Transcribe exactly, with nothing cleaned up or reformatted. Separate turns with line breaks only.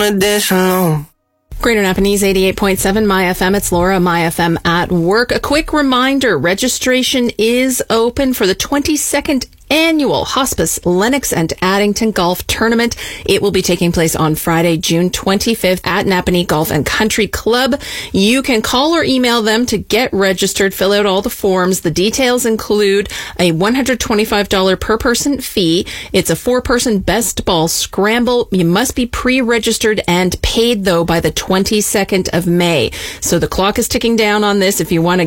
wanna dance alone.
Greater Napanese eighty-eight point seven My F M. It's Laura, My F M at work. A quick reminder, registration is open for the twenty-second annual Hospice Lennox and Addington Golf Tournament. It will be taking place on Friday, June twenty-fifth at Napanee Golf and Country Club. You can call or email them to get registered, fill out all the forms. The details include a one hundred twenty-five dollars per person fee. It's a four-person best ball scramble. You must be pre-registered and paid, though, by the twenty-second of May. So the clock is ticking down on this. If you want to